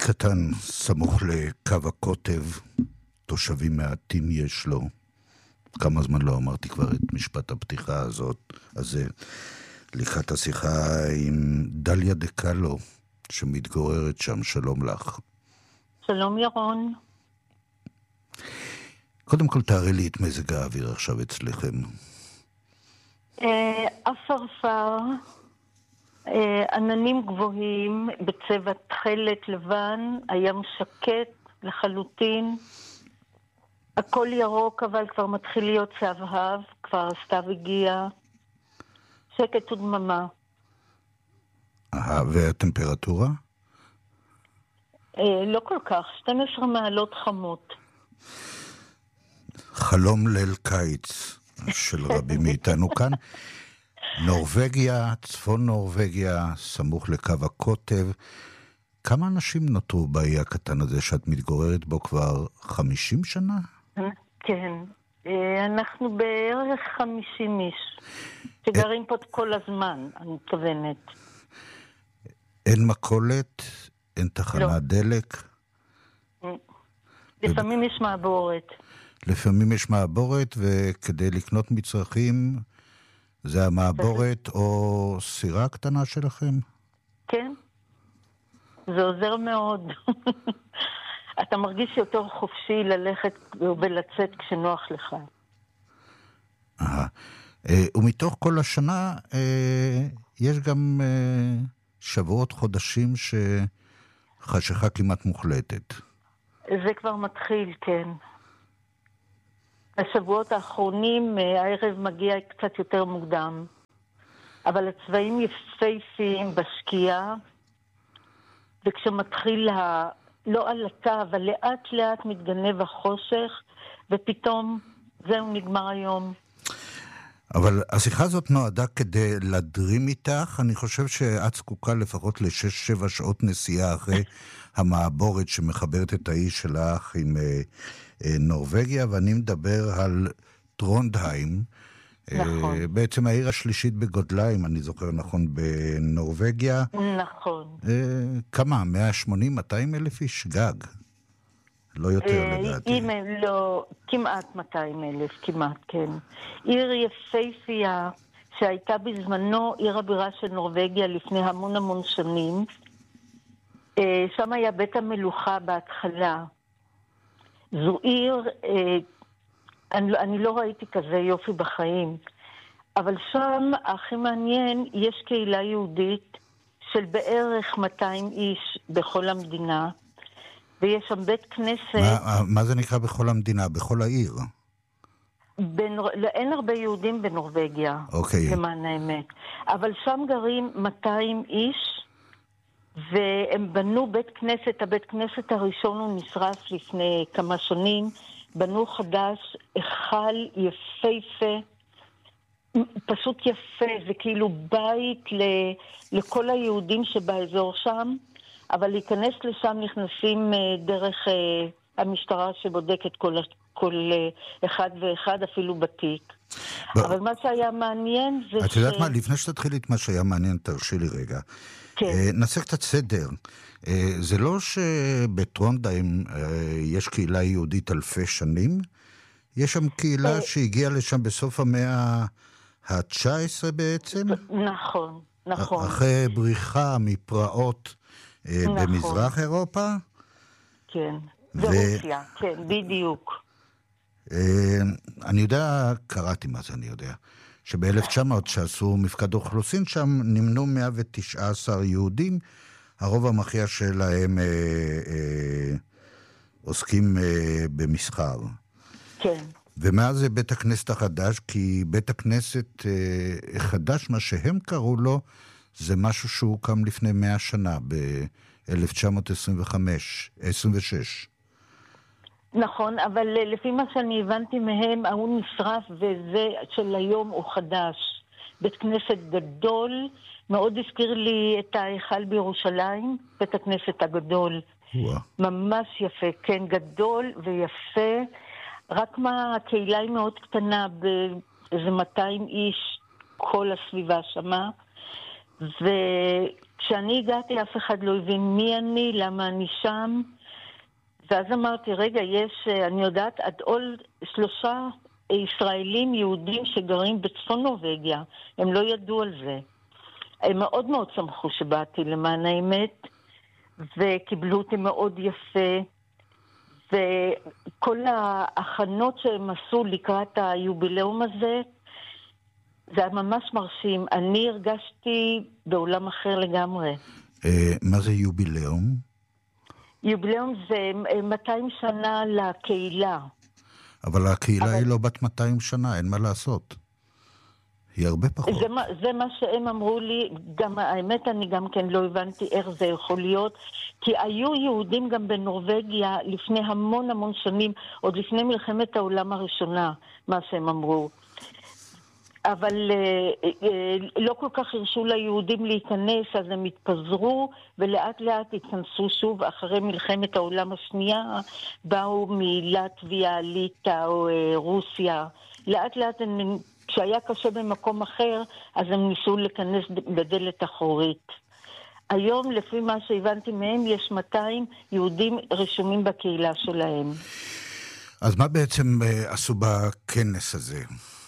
קטן, סמוך לקו הקוטב, תושבים מעטים יש לו. כמה זמן לא אמרתי כבר את משפט הפתיחה הזה, לקראת השיחה עם דליה דקלו, שמתגוררת שם. שלום לך. שלום ירון. קודם כל תארי לי את מזג האוויר עכשיו אצלכם. אפרפר, עננים גבוהים בצבע תכלת לבן, הים שקט לחלוטין, הכל ירוק אבל כבר מתחיל להיות צהבהב, כבר הסתיו הגיע, שקט ודממה. והטמפרטורה? לא כל כך, 12 מעלות חמות. חלום ליל קיץ של רבים מאיתנו כאן. נורווגיה, צפון נורווגיה, סמוך לקו הקוטב. כמה אנשים נותרו באי הקטן הזה שאת מתגוררת בו כבר 50 שנה? כן, אנחנו בערך 50 איש, שגרים פה כל הזמן, אני מתכוונת. אין מכולת? אין תחנת דלק? לפעמים יש מעבורת. לפעמים יש מעבורת, וכדי לקנות מצרכים, זה המעבורת או סירה קטנה שלכם? כן, זה עוזר מאוד. אתה מרגיש יותר חופשי ללכת ולצאת כשנוח לך. ומתוך כל השנה יש גם שבועות, חודשים שחשיכה כמעט מוחלטת. זה כבר מתחיל, כן. השבועות האחרונים הערב מגיע קצת יותר מוקדם, אבל הצבעים יפהפיים בשקיעה, וכשמתחיל לא עלתה, אבל לאט לאט מתגנב החושך, ופתאום זהו, נגמר היום. אבל השיחה הזאת נועדה כדי לדרים איתך. אני חושב שאת זקוקה לפחות ל6-7 שעות נסיעה אחרי המעבורת שמחברת את האיש שלך עם נורווגיה, ואני מדבר על טרונדהיים. נכון. בעצם העיר השלישית בגודלה, אם אני זוכר נכון, בנורווגיה. נכון. כמה? 180-200 אלף איש גג? לא יותר לדעתי. לא, כמעט 200 אלף, כמעט, כן. עיר יפהפייה שהייתה בזמנו עיר הבירה של נורווגיה לפני המון שנים. שם היה בית המלוכה בהתחלה. זו עיר, אני לא ראיתי כזה יופי בחיים, אבל שם הכי מעניין, יש קהילה יהודית של בערך 200 איש בכל המדינה, ויש שם בית כנסת. מה זה נקרא בכל המדינה? בכל העיר? אין הרבה יהודים בנורווגיה, למען האמת. אבל שם גרים 200 איש, והם בנו בית כנסת. הבית כנסת הראשון הוא נשרף לפני כמה שנים, בנו חדש, היכל יפהפה, פשוט יפה, זה כאילו בית לכל היהודים שבאזור שם, אבל להיכנס לשם נכנסים דרך המשטרה שבודקת כל אחד ואחד, אפילו בתיק. אבל מה שהיה מעניין זה את יודעת מה, לפני שתתחיל את מה שהיה מעניין, תרשי לי רגע. כן. נעשה קצת סדר. זה לא שבטרונדהיים יש קהילה יהודית אלפי שנים? יש שם קהילה שהגיעה לשם בסוף המאה ה-19 בעצם? נכון, נכון. אחרי בריחה מפרעות במזרח אירופה? כן, ברוסיה, כן, בדיוק. אני יודע, קראתי מה זה אני יודע, שב-1900 שעשו מפקד אוכלוסין שם נמנו 119 יהודים, הרוב המכריע שלהם עוסקים במסחר. כן. ומאז זה בית הכנסת החדש, כי בית הכנסת החדש, מה שהם קראו לו, זה משהו שהוקם לפני 100 שנה, ב-1925, 26. נכון, אבל לפי מה שאני הבנתי מהם, הוא נשרף וזה של היום הוא חדש. בית כנסת גדול, מאוד הזכיר לי את ההיכל בירושלים, בית הכנסת הגדול. ממש יפה, כן, גדול ויפה. רק מה, הקהילה היא מאוד קטנה, באיזה 200 איש כל הסביבה שמה. כשאני הגעתי אף אחד לא הבין מי אני, למה אני שם, ואז אמרתי, רגע, אני יודעת, עד עוד 3 ישראלים יהודים שגרים בצפון נורווגיה, הם לא ידעו על זה. הם מאוד מאוד שמחו שבאתי למען האמת, וקיבלו אותי מאוד יפה, וכל ההכנות שהם עשו לקראת היובילאום הזה, זה היה ממש מרשים. אני הרגשתי בעולם אחר לגמרי. מה זה יובילאום? יובילאום זה 200 שנה לקהילה. אבל הקהילה היא לא בת 200 שנה, אין מה לעשות. היא הרבה פחות. זה מה שהם אמרו לי, גם האמת אני גם כן לא הבנתי איך זה יכול להיות, כי היו יהודים גם בנורווגיה לפני המון שנים, עוד לפני מלחמת העולם הראשונה, מה שהם אמרו. אבל לא כל כך הרשו ליהודים להיכנס, אז הם התפזרו, ולאט לאט התכנסו שוב אחרי מלחמת העולם השנייה, באו מלטביה, ליטא או רוסיה. לאט לאט כשהיה קשה במקום אחר, אז הם ניסו להיכנס בדלת אחורית. היום, לפי מה שהבנתי מהם, יש 200 יהודים רשומים בקהילה שלהם. אז מה בעצם עשו בכנס הזה?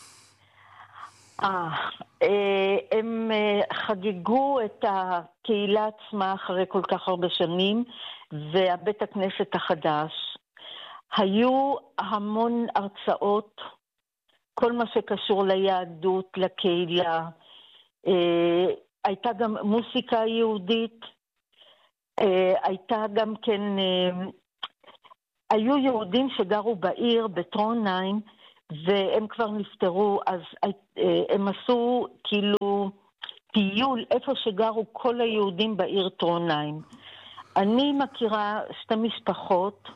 הם חגגו את הקהילה עצמה אחרי כל כך הרבה שנים, והבית הכנסת החדש. היו המון הרצאות, כל מה שקשור ליהדות, לקהילה. הייתה גם מוסיקה יהודית, הייתה גם כן, היו יהודים שגרו בעיר, בטרונהיים, והם כבר נפטרו, אז הם עשו כאילו טיול איפה שגרו כל היהודים בעיר טרונהיים. אני מכירה 2 משפחות,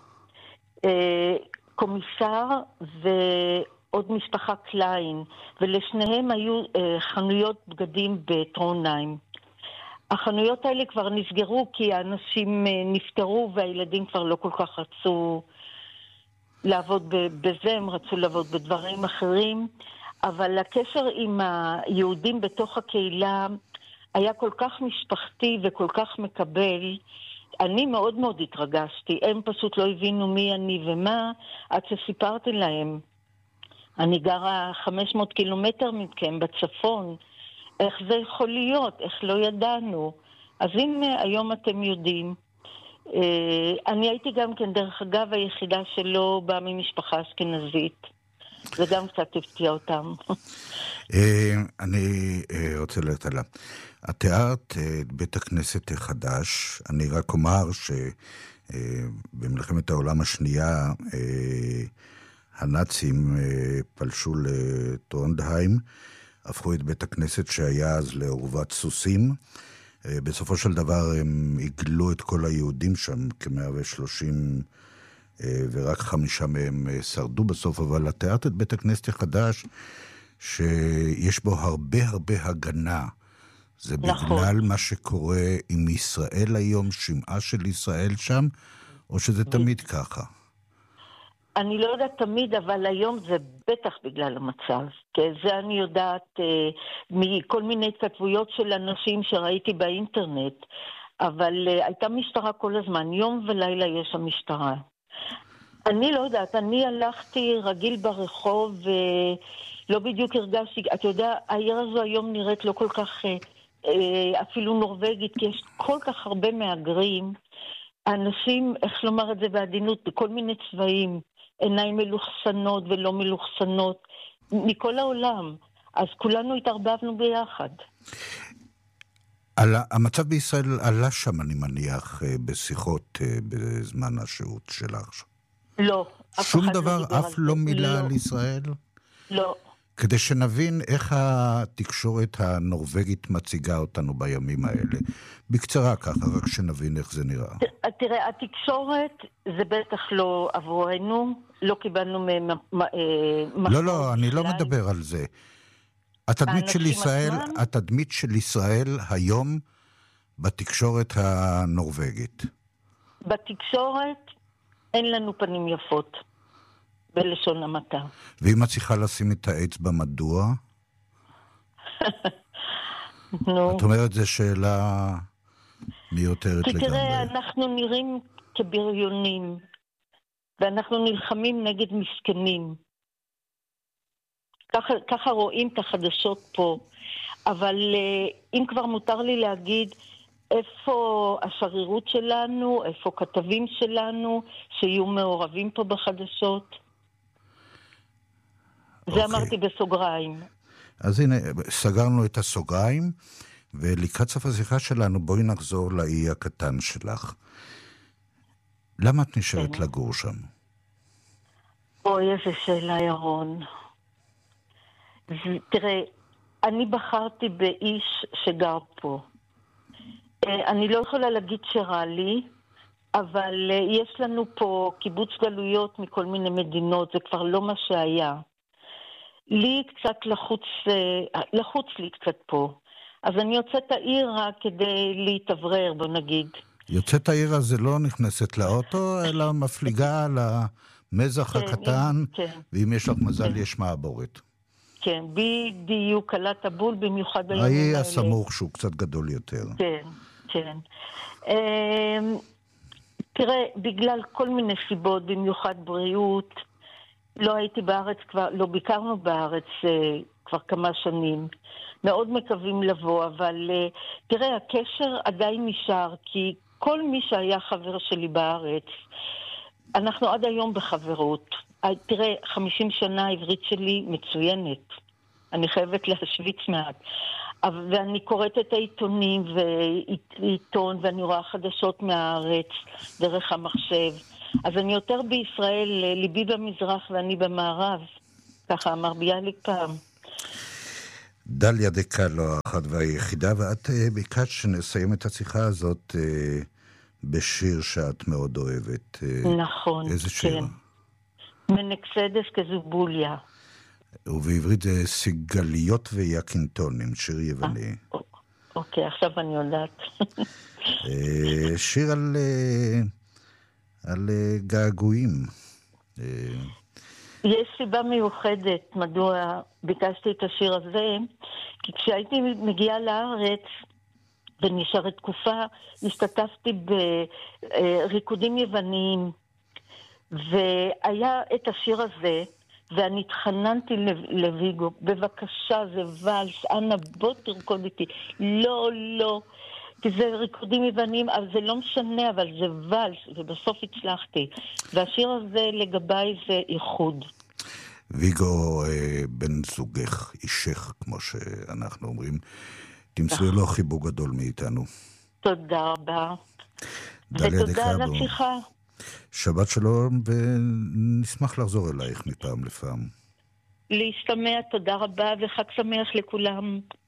קומיסר ועוד משפחה קליין, ולשניהם היו חנויות בגדים בטרונהיים. החנויות האלה כבר נסגרו כי האנשים נפטרו והילדים כבר לא כל כך רצו לעבוד בזה, הם רצו לעבוד בדברים אחרים, אבל הקשר עם היהודים בתוך הקהילה היה כל כך משפחתי וכל כך מקבל. אני מאוד מאוד התרגשתי, הם פשוט לא הבינו מי אני ומה, עד שסיפרתי להם. אני גרה 500 קילומטר מכם בצפון, איך זה יכול להיות, איך לא ידענו. אז הנה היום אתם יודעים. אני הייתי גם כן, דרך אגב, היחידה שלא באה ממשפחה אשכנזית. זה גם קצת הפתיע אותם. אני רוצה לתלה. את תיארת את בית הכנסת החדש. אני רק אומר שבמלחמת העולם השנייה הנאצים פלשו לטרונדהיים, הפכו את בית הכנסת שהיה אז לעורבת סוסים. בסופו של דבר הם הגלו את כל היהודים שם, כ-130, ורק 5 מהם שרדו בסוף, אבל את תיארת את בית הכנסת החדש, שיש בו הרבה הגנה. זה בגלל מה שקורה עם ישראל היום, שמעה של ישראל שם, או שזה תמיד ככה? אני לא יודעת תמיד, אבל היום זה בטח בגלל המצב. זה אני יודעת מכל מיני התכתבויות של אנשים שראיתי באינטרנט, אבל הייתה משטרה כל הזמן, יום ולילה יש המשטרה. אני לא יודעת, אני הלכתי רגיל ברחוב ולא בדיוק הרגשתי, אתה יודע, העיר הזו היום נראית לא כל כך אפילו נורווגית, כי יש כל כך הרבה מהגרים, אנשים, איך לומר את זה בעדינות, בכל מיני צבעים, עיניים מלוכסנות ולא מלוכסנות, מכל העולם. אז כולנו התערבבנו ביחד. המצב בישראל עלה שם, אני מניח, בשיחות בזמן השהות שלך. לא. שום דבר, אף לא מילה על ישראל? לא. כדי שנבין איך התקשורת הנורווגית מציגה אותנו בימים האלה. בקצרה ככה, רק שנבין איך זה נראה. תראה, התקשורת זה בטח לא עבורנו, לא קיבלנו לא, אני לא מדבר על זה. התדמית של ישראל היום בתקשורת הנורווגית. בתקשורת אין לנו פנים יפות. בלשון המעטה. ואם את צריכה לשים את האצבע, מדוע? נו. את אומרת, זו שאלה מיותרת לגמרי. כי תראה, אנחנו נראים כבריונים, ואנחנו נלחמים נגד מסכנים. ככה רואים את החדשות פה. אבל אם כבר מותר לי להגיד, איפה השרירות שלנו, איפה כתבים שלנו, שיהיו מעורבים פה בחדשות? זה אמרתי בסוגריים. אז הנה, סגרנו את הסוגריים, ולקראת סוף השיחה שלנו, בואי נחזור לאי הקטן שלך. למה את נשארת לגור שם? אוי, איזה שאלה, ירון. תראה, אני בחרתי באיש שגר פה. אני לא יכולה להגיד שרע לי, אבל יש לנו פה קיבוץ גלויות מכל מיני מדינות, זה כבר לא מה שהיה. לי קצת לחוץ לי קצת פה. אז אני יוצאת העיר רק כדי להתאוורר, בוא נגיד. יוצאת העיר הזה לא נכנסת לאוטו, אלא מפליגה על המזח הקטן, ואם יש לך מזל יש מעבורת. כן, בדיוק, קלת הבול, במיוחד בימים האלה. היה הסמוך שהוא קצת גדול יותר. כן, כן. תראה, בגלל כל מיני סיבות, במיוחד בריאות, לא הייתי בארץ כבר, לא ביקרנו בארץ כבר כמה שנים. מאוד מקווים לבוא, אבל תראה, הקשר עדיין נשאר, כי כל מי שהיה חבר שלי בארץ, אנחנו עד היום בחברות. תראה, 50 שנה העברית שלי מצוינת. אני חייבת להשוויץ מעט. ואני קוראת את העיתונים ועיתון, ואני רואה חדשות מהארץ דרך המחשב. אז אני יותר בישראל, ליבי במזרח ואני במערב. ככה אמר ביאליק פעם. דליה דקלו, האחת והיחידה, ואת ביקשת שנסיים את השיחה הזאת בשיר שאת מאוד אוהבת. נכון, איזה שיר? כן. מנקסדס כזובוליה. ובעברית זה סיגליות ויקינטונים, שיר יווני. אוקיי, עכשיו אני יודעת. שיר על געגועים. יש סיבה מיוחדת מדוע ביקשתי את השיר הזה, כי כשהייתי מגיעה לארץ ונשארת תקופה, השתתפתי בריקודים יווניים, והיה את השיר הזה, ואני התחננתי לויגו, בבקשה, זה ולס, אנא בוא תרקוד איתי. לא, לא, כי זה ריקודים יווניים, אבל זה לא משנה, אבל זה ולס, ובסוף הצלחתי. והשיר הזה לגביי זה ייחוד. ויגו, בן זוגך, אישך, כמו שאנחנו אומרים, תמצאו לו חיבוק גדול מאיתנו. תודה רבה. ותודה על השיחה. שבת שלום, ונשמח לחזור אלייך מפעם לפעם. להשתמע, תודה רבה, וחג שמח לכולם.